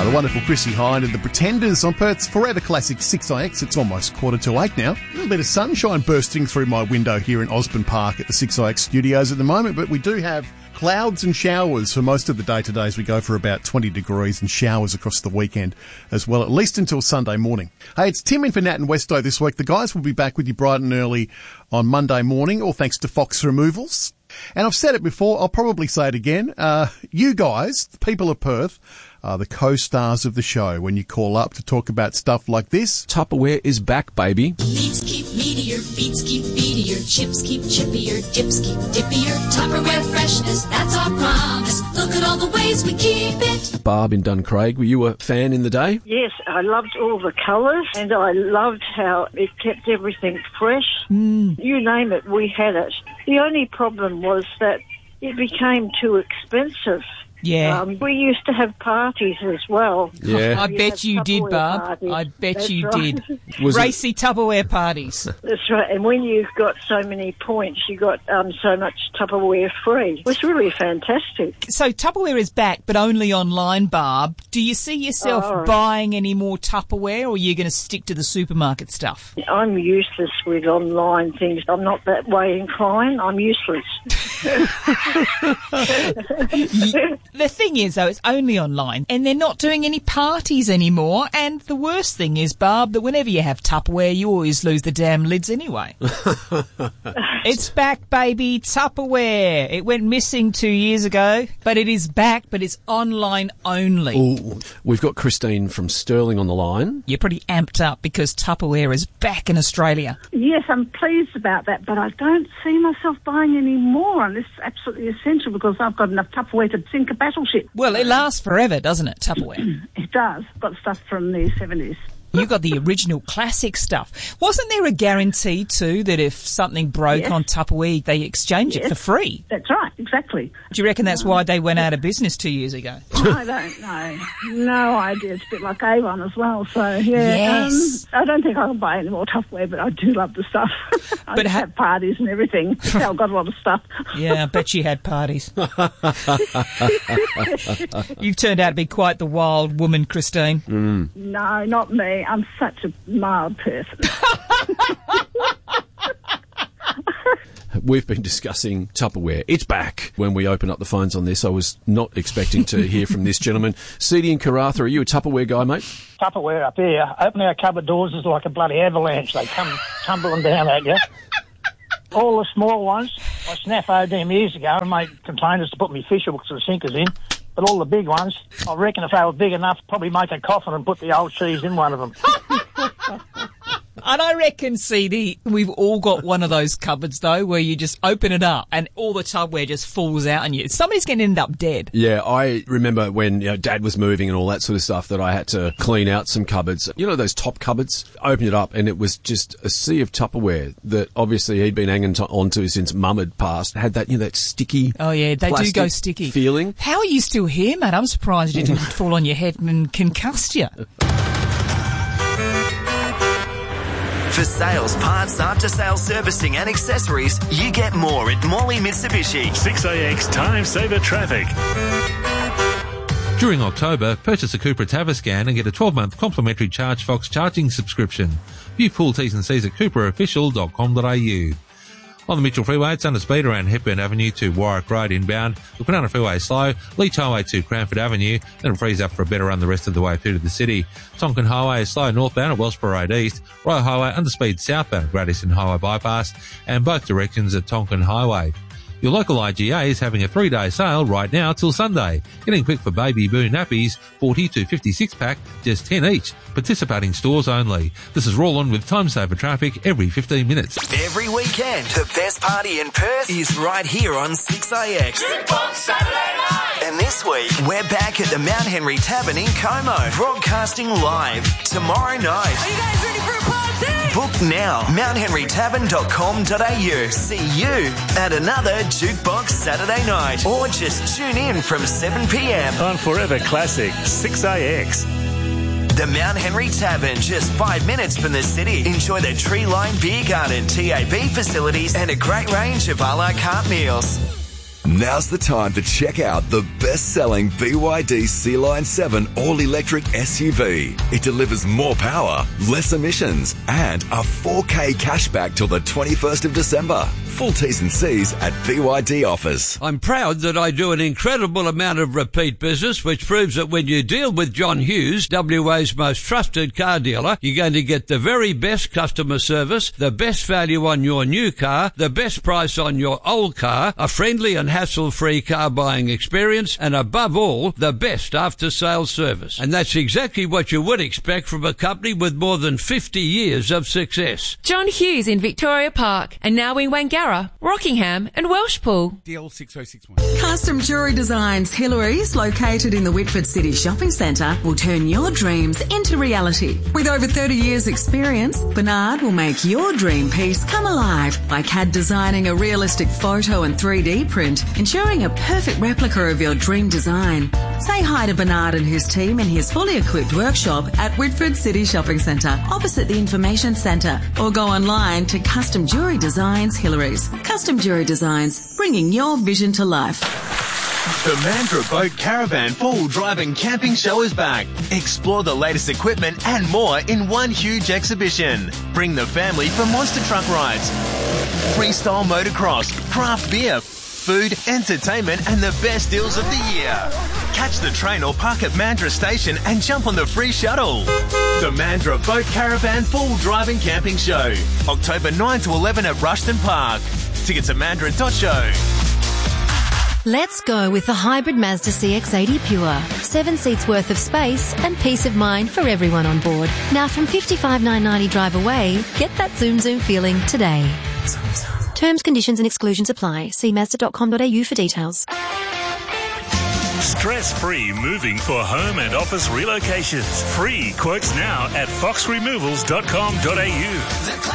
The wonderful Chrissy Hynde and the Pretenders on Perth's Forever Classic 6IX. It's almost 7:45 now. A little bit of sunshine bursting through my window here in Osborne Park at the 6IX studios at the moment, but we do have clouds and showers for most of the day today as we go for about 20 degrees and showers across the weekend as well, at least until Sunday morning. Hey, it's Tim in for Nat and Westo this week. The guys will be back with you bright and early on Monday morning, all thanks to Fox Removals. And I've said it before, I'll probably say it again. You guys, the people of Perth, are the co-stars of the show when you call up to talk about stuff like this. Tupperware is back, baby. Meats keep meatier, beats keep beatier, chips keep chippier, dips keep dippier. Tupperware freshness, that's our promise. Look at all the ways we keep it. Barb in Duncraig, were you a fan in the day? Yes, I loved all the colours and I loved how it kept everything fresh. You name it, we had it. The only problem was that it became too expensive. Yeah. We used to have parties as well. Yeah. I bet you did, Barb. Parties. I bet That's you right. did. Was Racy Tupperware parties. That's right. And when you've got so many points, you got so much Tupperware free. It was really fantastic. So Tupperware is back, but only online, Barb. Do you see yourself buying any more Tupperware, or are you going to stick to the supermarket stuff? I'm useless with online things. I'm not that way inclined. I'm useless. The thing is, though, it's only online, and they're not doing any parties anymore. And the worst thing is, Barb, that whenever you have Tupperware, you always lose the damn lids anyway. It's back, baby, Tupperware. It went missing 2 years ago, but it is back, but it's online only. Ooh, we've got Christine from Stirling on the line. You're pretty amped up because Tupperware is back in Australia. Yes, I'm pleased about that, but I don't see myself buying any more, and this is absolutely essential because I've got enough Tupperware to sink a battleship. Well, it lasts forever, doesn't it, Tupperware? It does. Got stuff from the 70s. You got the original classic stuff. Wasn't there a guarantee, too, that if something broke on Tupperware, they exchange it for free? That's right, exactly. Do you reckon that's why they went out of business 2 years ago? I don't know. No idea. It's a bit like Avon as well, so, yeah. Yes. I don't think I'll buy any more Tupperware, but I do love the stuff. I But just have parties and everything. I've got a lot of stuff. Yeah, I bet you had parties. You've turned out to be quite the wild woman, Christine. No, not me. I'm such a mild person. We've been discussing Tupperware. It's back. When we open up the phones on this, I was not expecting to hear from this gentleman. Seedy in Karratha, are you a Tupperware guy, mate? Tupperware up here. Opening our cupboard doors is like a bloody avalanche. They come tumbling down at you. All the small ones, I snaffoed them years ago and made containers to put me fish hooks and sinkers in. But all the big ones, I reckon if they were big enough, probably make a coffin and put the old cheese in one of them. And I reckon, CD, we've all got one of those cupboards, though, where you just open it up and all the Tupperware just falls out on you. Somebody's going to end up dead. Yeah, I remember when Dad was moving and all that sort of stuff that I had to clean out some cupboards. You know those top cupboards? I opened it up and it was just a sea of Tupperware that obviously he'd been hanging onto since Mum had passed. Had that, that sticky Oh, yeah, they do go sticky. feeling. How are you still here, mate? I'm surprised it didn't fall on your head and concuss you. For sales, parts, after-sales servicing and accessories, you get more at Morley Mitsubishi. 6AX Time Saver Traffic. During October, purchase a Cupra Taviscan and get a 12-month complimentary ChargeFox charging subscription. View full T's and C's at cupraofficial.com.au. On the Mitchell Freeway, it's under speed around Hepburn Avenue to Warwick Road inbound. The Kwinana Freeway slow, Leach Highway to Cranford Avenue, then it'll freeze up for a better run the rest of the way through to the city. Tonkin Highway is slow northbound at Wellsborough Road East, Royal Highway under speed southbound at Great Eastern Highway Bypass, and both directions at Tonkin Highway. Your local IGA is having a 3-day sale right now till Sunday. Getting quick for Baby Boo nappies, 40 to 56 pack, just 10 each. Participating stores only. This is Roland with Time Saver Traffic every 15 minutes. Every weekend, the best party in Perth is right here on 6AX. Jukebox Saturday night! And this week, we're back at the Mount Henry Tavern in Como, broadcasting live tomorrow night. Are you guys ready for a party? Book now, mountenrytavern.com.au. See you at another Jukebox Saturday night. Or just tune in from 7 p.m. On Forever Classic 6AX. The Mount Henry Tavern, just 5 minutes from the city. Enjoy the tree-lined beer garden, TAB facilities, and a great range of a la carte meals. Now's the time to check out the best-selling BYD Sea-Line 7 all-electric SUV. It delivers more power, less emissions, and a 4K cashback till the 21st of December. Full T's and C's at BYD Offers. I'm proud that I do an incredible amount of repeat business, which proves that when you deal with John Hughes, WA's most trusted car dealer, you're going to get the very best customer service, the best value on your new car, the best price on your old car, a friendly and hassle-free car buying experience, and above all, the best after-sales service. And that's exactly what you would expect from a company with more than 50 years of success. John Hughes in Victoria Park, and now in Wangara, Rockingham and Welshpool. DL 6061. Custom Jewellery Designs Hillary's, located in the Whitford City Shopping Centre, will turn your dreams into reality. With over 30 years experience, Bernard will make your dream piece come alive by CAD designing a realistic photo and 3D print, ensuring a perfect replica of your dream design. Say hi to Bernard and his team in his fully equipped workshop at Whitford City Shopping Centre, opposite the Information Centre, or go online to Custom Jewellery Designs Hillary's. Custom Jewellery Designs, bringing your vision to life. The Mandurah Boat Caravan 4-wheel drive and camping show is back. Explore the latest equipment and more in one huge exhibition. Bring the family for monster truck rides, freestyle motocross, craft beer, food, entertainment, and the best deals of the year. Catch the train or park at Mandurah Station and jump on the free shuttle. The Mandurah Boat Caravan 4-wheel drive and camping show, October 9 to 11 at Rushton Park. Tickets at mandurah.show. Let's go with the hybrid Mazda CX-80 Pure. 7 seats worth of space and peace of mind for everyone on board. Now from $55,990 drive away, get that zoom feeling today. Terms, conditions and exclusions apply. See Mazda.com.au for details. Stress-free moving for home and office relocations. Free quotes now at foxremovals.com.au.